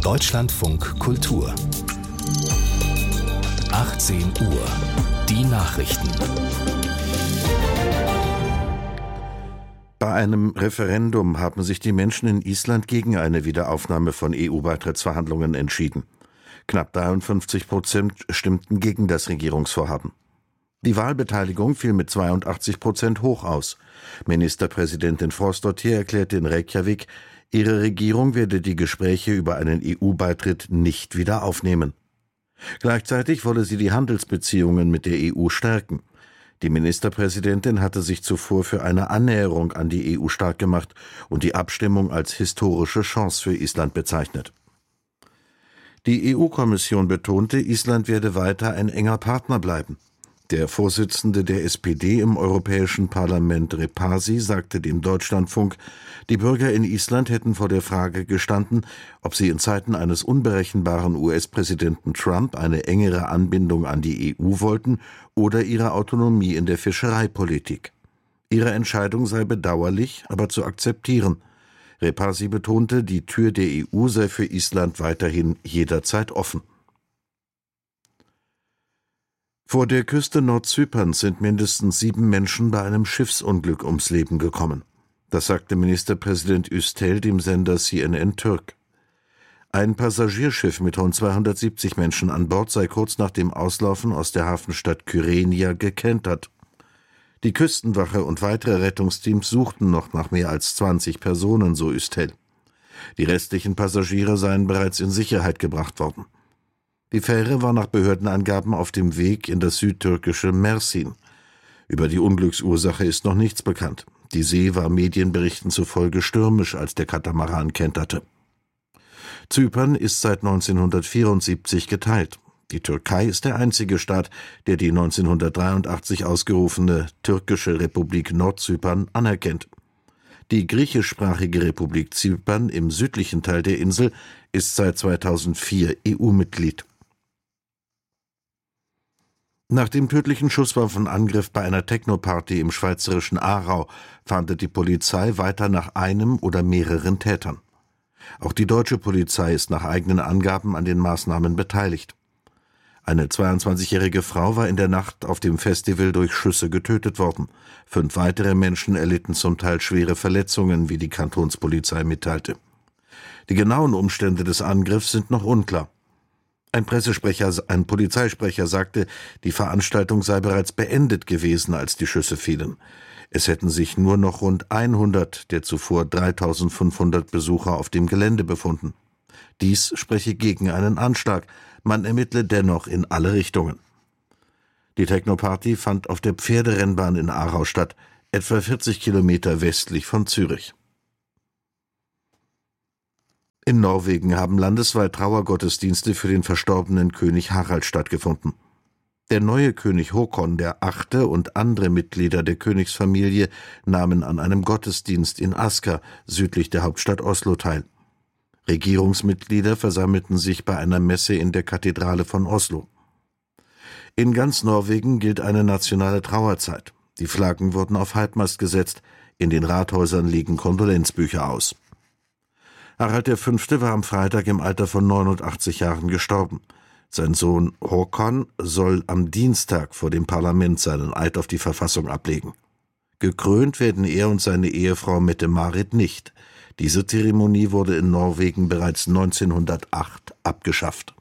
Deutschlandfunk Kultur 18 Uhr. Die Nachrichten. Bei einem Referendum haben sich die Menschen in Island gegen eine Wiederaufnahme von EU-Beitrittsverhandlungen entschieden. Knapp 53% stimmten gegen das Regierungsvorhaben. Die Wahlbeteiligung fiel mit 82% hoch aus. Ministerpräsidentin Frostadóttir erklärte in Reykjavik, ihre Regierung werde die Gespräche über einen EU-Beitritt nicht wieder aufnehmen. Gleichzeitig wolle sie die Handelsbeziehungen mit der EU stärken. Die Ministerpräsidentin hatte sich zuvor für eine Annäherung an die EU stark gemacht und die Abstimmung als historische Chance für Island bezeichnet. Die EU-Kommission betonte, Island werde weiter ein enger Partner bleiben. Der Vorsitzende der SPD im Europäischen Parlament, Repasi, sagte dem Deutschlandfunk, die Bürger in Island hätten vor der Frage gestanden, ob sie in Zeiten eines unberechenbaren US-Präsidenten Trump eine engere Anbindung an die EU wollten oder ihre Autonomie in der Fischereipolitik. Ihre Entscheidung sei bedauerlich, aber zu akzeptieren. Repasi betonte, die Tür der EU sei für Island weiterhin jederzeit offen. Vor der Küste Nordzyperns sind mindestens 7 Menschen bei einem Schiffsunglück ums Leben gekommen. Das sagte Ministerpräsident Üstel dem Sender CNN Türk. Ein Passagierschiff mit rund 270 Menschen an Bord sei kurz nach dem Auslaufen aus der Hafenstadt Kyrenia gekentert. Die Küstenwache und weitere Rettungsteams suchten noch nach mehr als 20 Personen, so Üstel. Die restlichen Passagiere seien bereits in Sicherheit gebracht worden. Die Fähre war nach Behördenangaben auf dem Weg in das südtürkische Mersin. Über die Unglücksursache ist noch nichts bekannt. Die See war Medienberichten zufolge stürmisch, als der Katamaran kenterte. Zypern ist seit 1974 geteilt. Die Türkei ist der einzige Staat, der die 1983 ausgerufene türkische Republik Nordzypern anerkennt. Die griechischsprachige Republik Zypern im südlichen Teil der Insel ist seit 2004 EU-Mitglied. Nach dem tödlichen Schusswaffenangriff bei einer Techno-Party im schweizerischen Aarau fahndet die Polizei weiter nach einem oder mehreren Tätern. Auch die deutsche Polizei ist nach eigenen Angaben an den Maßnahmen beteiligt. Eine 22-jährige Frau war in der Nacht auf dem Festival durch Schüsse getötet worden. 5 weitere Menschen erlitten zum Teil schwere Verletzungen, wie die Kantonspolizei mitteilte. Die genauen Umstände des Angriffs sind noch unklar. Ein Polizeisprecher sagte, die Veranstaltung sei bereits beendet gewesen, als die Schüsse fielen. Es hätten sich nur noch rund 100 der zuvor 3.500 Besucher auf dem Gelände befunden. Dies spreche gegen einen Anschlag, man ermittle dennoch in alle Richtungen. Die Techno-Party fand auf der Pferderennbahn in Aarau statt, etwa 40 Kilometer westlich von Zürich. In Norwegen haben landesweit Trauergottesdienste für den verstorbenen König Harald stattgefunden. Der neue König Håkon VIII. Und andere Mitglieder der Königsfamilie nahmen an einem Gottesdienst in Asker, südlich der Hauptstadt Oslo, teil. Regierungsmitglieder versammelten sich bei einer Messe in der Kathedrale von Oslo. In ganz Norwegen gilt eine nationale Trauerzeit. Die Flaggen wurden auf Halbmast gesetzt, in den Rathäusern liegen Kondolenzbücher aus. Harald V. war am Freitag im Alter von 89 Jahren gestorben. Sein Sohn Håkon soll am Dienstag vor dem Parlament seinen Eid auf die Verfassung ablegen. Gekrönt werden er und seine Ehefrau Mette-Marit nicht. Diese Zeremonie wurde in Norwegen bereits 1908 abgeschafft.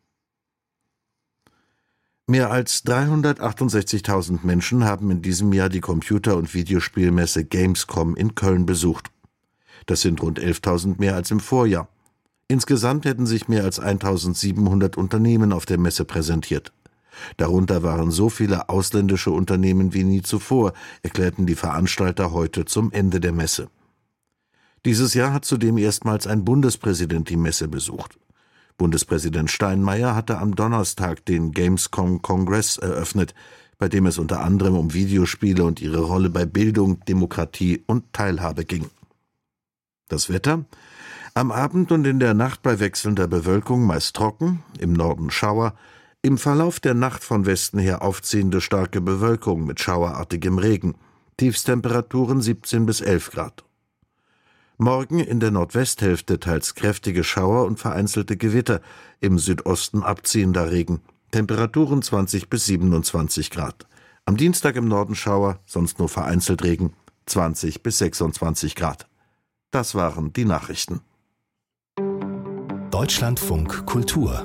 Mehr als 368.000 Menschen haben in diesem Jahr die Computer- und Videospielmesse Gamescom in Köln besucht. Das sind rund 11.000 mehr als im Vorjahr. Insgesamt hätten sich mehr als 1.700 Unternehmen auf der Messe präsentiert. Darunter waren so viele ausländische Unternehmen wie nie zuvor, erklärten die Veranstalter heute zum Ende der Messe. Dieses Jahr hat zudem erstmals ein Bundespräsident die Messe besucht. Bundespräsident Steinmeier hatte am Donnerstag den Gamescom-Kongress eröffnet, bei dem es unter anderem um Videospiele und ihre Rolle bei Bildung, Demokratie und Teilhabe ging. Das Wetter? Am Abend und in der Nacht bei wechselnder Bewölkung meist trocken, im Norden Schauer, im Verlauf der Nacht von Westen her aufziehende starke Bewölkung mit schauerartigem Regen, Tiefstemperaturen 17 bis 11 Grad. Morgen in der Nordwesthälfte teils kräftige Schauer und vereinzelte Gewitter, im Südosten abziehender Regen. Temperaturen 20 bis 27 Grad. Am Dienstag im Norden Schauer, sonst nur vereinzelt Regen, 20 bis 26 Grad. Das waren die Nachrichten. Deutschlandfunk Kultur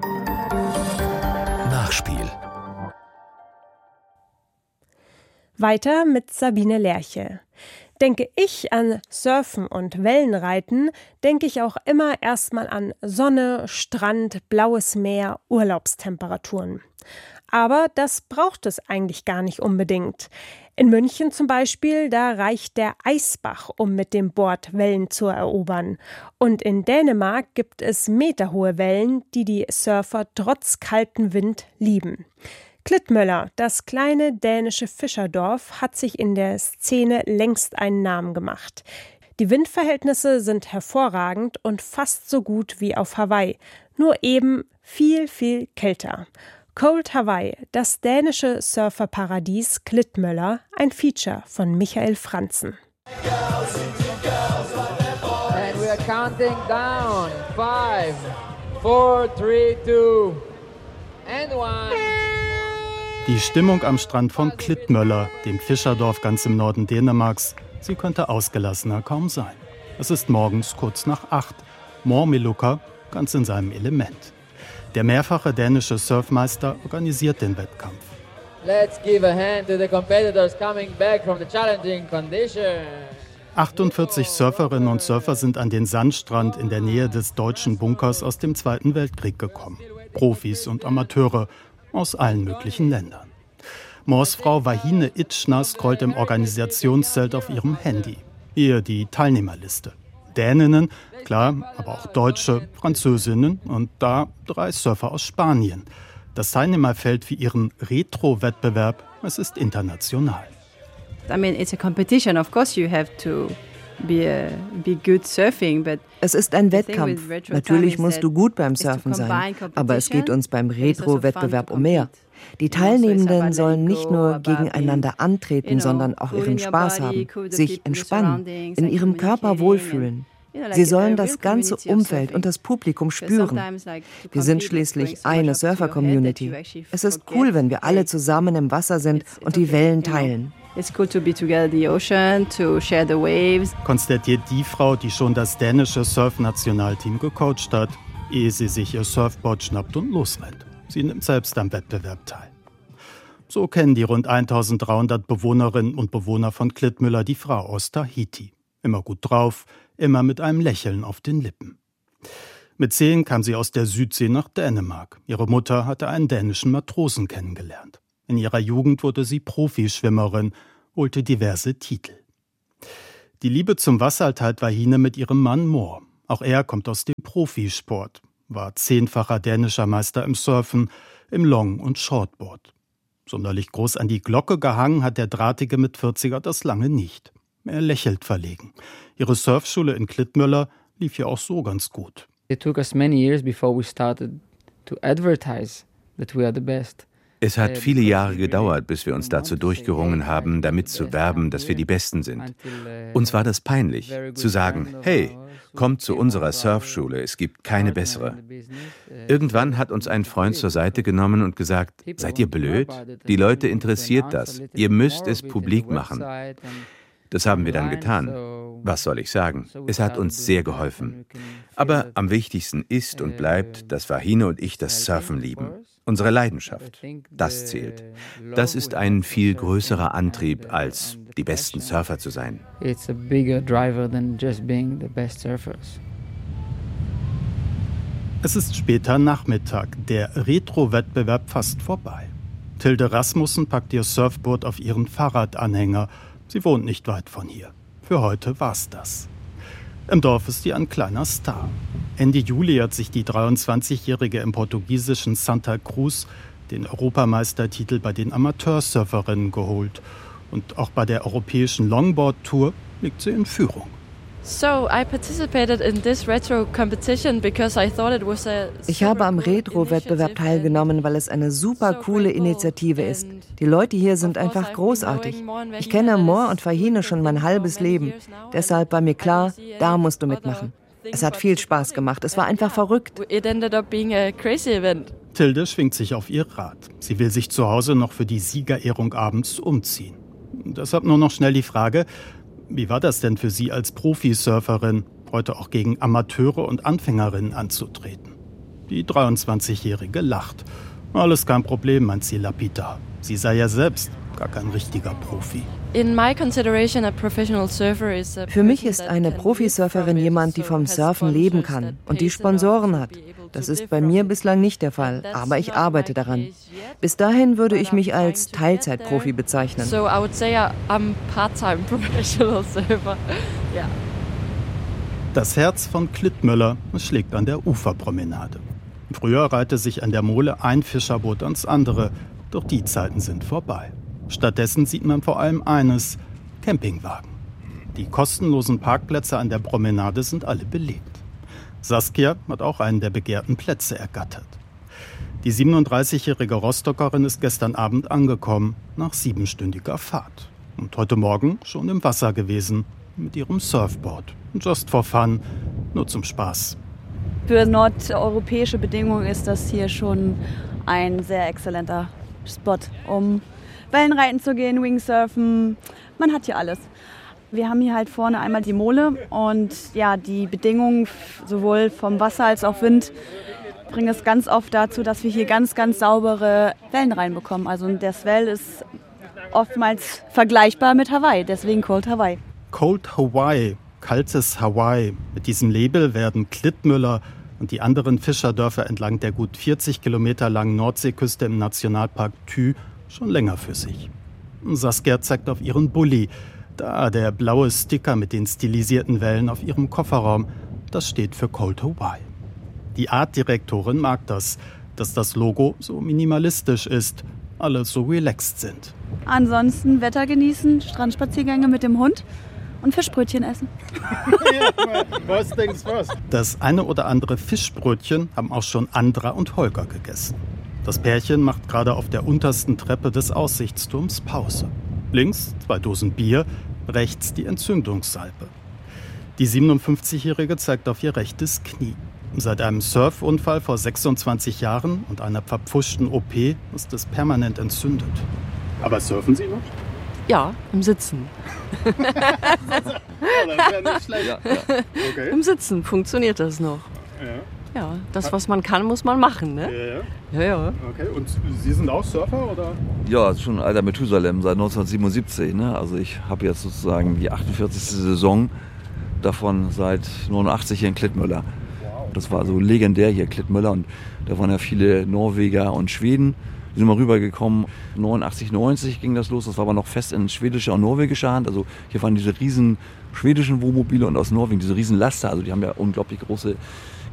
Nachspiel. Weiter mit Sabine Lerche. Denke ich an Surfen und Wellenreiten, denke ich auch immer erstmal an Sonne, Strand, blaues Meer, Urlaubstemperaturen. Aber das braucht es eigentlich gar nicht unbedingt. In München zum Beispiel, da reicht der Eisbach, um mit dem Board Wellen zu erobern. Und in Dänemark gibt es meterhohe Wellen, die die Surfer trotz kaltem Wind lieben. Klitmøller, das kleine dänische Fischerdorf, hat sich in der Szene längst einen Namen gemacht. Die Windverhältnisse sind hervorragend und fast so gut wie auf Hawaii, nur eben viel, viel kälter. Cold Hawaii, das dänische Surferparadies Klitmøller, ein Feature von Michael Franzen. And we are counting down. 5, 4, 3, 2, and 1. Die Stimmung am Strand von Klitmøller, dem Fischerdorf ganz im Norden Dänemarks, sie könnte ausgelassener kaum sein. Es ist morgens kurz nach 8. Mormilukka ganz in seinem Element. Der mehrfache dänische Surfmeister organisiert den Wettkampf. Let's give a hand to the competitors coming back from the challenging conditions. 48 Surferinnen und Surfer sind an den Sandstrand in der Nähe des deutschen Bunkers aus dem Zweiten Weltkrieg gekommen. Profis und Amateure aus allen möglichen Ländern. Mors Frau Wahine Itschner scrollt im Organisationszelt auf ihrem Handy. Hier die Teilnehmerliste. Däninnen, klar, aber auch Deutsche, Französinnen und da 3 Surfer aus Spanien. Das Teilnehmerfeld für ihren Retro-Wettbewerb, es ist international. I mean, it's a competition. Of course, you have to be good surfing, but es ist ein Wettkampf. Natürlich musst du gut beim Surfen sein, aber es geht uns beim Retro-Wettbewerb um mehr. Die Teilnehmenden sollen nicht nur gegeneinander antreten, sondern auch ihren Spaß haben, sich entspannen, in ihrem Körper wohlfühlen. Sie sollen das ganze Umfeld und das Publikum spüren. Wir sind schließlich eine Surfer-Community. Es ist cool, wenn wir alle zusammen im Wasser sind und die Wellen teilen. It's cool to be together in the ocean, to share the waves. Konstatiert die Frau, die schon das dänische Surf-Nationalteam gecoacht hat, ehe sie sich ihr Surfboard schnappt und losrennt. Sie nimmt selbst am Wettbewerb teil. So kennen die rund 1300 Bewohnerinnen und Bewohner von Klitmøller die Frau aus Tahiti. Immer gut drauf, immer mit einem Lächeln auf den Lippen. Mit 10 kam sie aus der Südsee nach Dänemark. Ihre Mutter hatte einen dänischen Matrosen kennengelernt. In ihrer Jugend wurde sie Profischwimmerin, holte diverse Titel. Die Liebe zum Wasser teilt Wahine mit ihrem Mann Mor. Auch er kommt aus dem Profisport, war 10-facher dänischer Meister im Surfen, im Long- und Shortboard. Sonderlich groß an die Glocke gehangen hat der Drahtige mit 40er das lange nicht. Er lächelt verlegen. Ihre Surfschule in Klitmøller lief ja auch so ganz gut. It took us many years before we started to advertise that we are the best. Es hat viele Jahre gedauert, bis wir uns dazu durchgerungen haben, damit zu werben, dass wir die Besten sind. Uns war das peinlich, zu sagen, hey, kommt zu unserer Surfschule, es gibt keine bessere. Irgendwann hat uns ein Freund zur Seite genommen und gesagt, seid ihr blöd? Die Leute interessiert das, ihr müsst es publik machen. Das haben wir dann getan. Was soll ich sagen? Es hat uns sehr geholfen. Aber am wichtigsten ist und bleibt, dass Wahine und ich das Surfen lieben. Unsere Leidenschaft, das zählt. Das ist ein viel größerer Antrieb, als die besten Surfer zu sein. It's a bigger driver than just being the best surfers. Es ist später Nachmittag, der Retro-Wettbewerb fast vorbei. Tilde Rasmussen packt ihr Surfboard auf ihren Fahrradanhänger. Sie wohnt nicht weit von hier. Für heute war's das. Im Dorf ist sie ein kleiner Star. Ende Juli hat sich die 23-Jährige im portugiesischen Santa Cruz den Europameistertitel bei den Amateursurferinnen geholt. Und auch bei der europäischen Longboard-Tour liegt sie in Führung. Ich habe am Retro-Wettbewerb teilgenommen, weil es eine super coole Initiative ist. Die Leute hier sind einfach großartig. Ich kenne Moore und Fahine schon mein halbes Leben. Deshalb war mir klar, da musst du mitmachen. Es hat viel Spaß gemacht. Es war einfach verrückt. Tilde schwingt sich auf ihr Rad. Sie will sich zu Hause noch für die Siegerehrung abends umziehen. Deshalb nur noch schnell die Frage, wie war das denn für Sie als Profisurferin, heute auch gegen Amateure und Anfängerinnen anzutreten? Die 23-Jährige lacht. Alles kein Problem, meint sie lapidar. Sie sei ja selbst gar kein richtiger Profi. Für mich ist eine Profisurferin jemand, die vom Surfen leben kann und die Sponsoren hat. Das ist bei mir bislang nicht der Fall, aber ich arbeite daran. Bis dahin würde ich mich als Teilzeitprofi bezeichnen. Das Herz von Klittmöller schlägt an der Uferpromenade. Früher reihte sich an der Mole ein Fischerboot ans andere, doch die Zeiten sind vorbei. Stattdessen sieht man vor allem eines: Campingwagen. Die kostenlosen Parkplätze an der Promenade sind alle belegt. Saskia hat auch einen der begehrten Plätze ergattert. Die 37-jährige Rostockerin ist gestern Abend angekommen, nach 7-stündiger Fahrt. Und heute Morgen schon im Wasser gewesen, mit ihrem Surfboard. Just for fun, nur zum Spaß. Für nordeuropäische Bedingungen ist das hier schon ein sehr exzellenter Spot, um Wellenreiten zu gehen, Wingsurfen. Man hat hier alles. Wir haben hier halt vorne einmal die Mole und ja, die Bedingungen sowohl vom Wasser als auch Wind bringen es ganz oft dazu, dass wir hier ganz, ganz saubere Wellen reinbekommen. Also der Swell ist oftmals vergleichbar mit Hawaii, deswegen Cold Hawaii. Cold Hawaii, kaltes Hawaii. Mit diesem Label werden Klittmöller und die anderen Fischerdörfer entlang der gut 40 Kilometer langen Nordseeküste im Nationalpark Thü schon länger für sich. Saskia zeigt auf ihren Bulli. Da der blaue Sticker mit den stilisierten Wellen auf ihrem Kofferraum, das steht für Cold Hawaii. Die Artdirektorin mag das, dass das Logo so minimalistisch ist, alle so relaxed sind. Ansonsten Wetter genießen, Strandspaziergänge mit dem Hund und Fischbrötchen essen. Was denkst du? Das eine oder andere Fischbrötchen haben auch schon Andra und Holger gegessen. Das Pärchen macht gerade auf der untersten Treppe des Aussichtsturms Pause. Links 2 Dosen Bier, rechts die Entzündungssalbe. Die 57-Jährige zeigt auf ihr rechtes Knie. Seit einem Surfunfall vor 26 Jahren und einer verpfuschten OP ist es permanent entzündet. Aber surfen Sie noch? Ja, im Sitzen. Das wäre nicht schlecht. Ja. Okay. Im Sitzen funktioniert das noch. Ja, das, was man kann, muss man machen, ne? Ja. Okay, und Sie sind auch Surfer, oder? Ja, schon ein alter Methusalem, seit 1977. Ne? Also ich habe jetzt sozusagen die 48. Saison, davon seit 89 hier in Klittmöller. Wow. Das war so legendär hier, Klittmöller. Und da waren ja viele Norweger und Schweden. Die sind mal rübergekommen. 89, 90 ging das los. Das war aber noch fest in schwedischer und norwegischer Hand. Also hier waren diese riesen schwedischen Wohnmobile und aus Norwegen diese riesen Laster. Also die haben ja unglaublich große